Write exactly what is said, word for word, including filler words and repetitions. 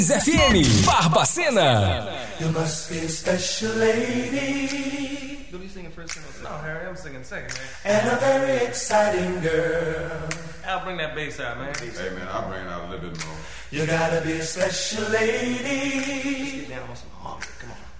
F M Barbacena. You must be a special lady. Do you singing first single? No, Harry, I'm singing second, man. And a very exciting girl. I'll bring that bass out, man. Hey, man, I'll bring it out a little bit more. You gotta be a special lady. Let's get down on some harmony. Come on.